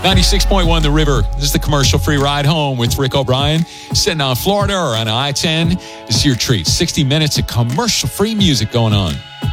96.1 The River. This is the commercial-free ride home with Rick O'Brien. Sitting on Florida or on I-10. This is your treat. 60 minutes of commercial-free music going on.